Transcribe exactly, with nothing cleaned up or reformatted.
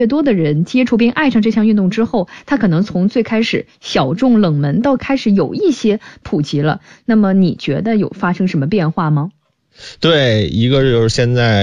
越多的人接触并爱上这项运动之后，它可能从最开始小众冷门到开始有一些普及了。那么你觉得有发生什么变化吗？ 对，一个就是现在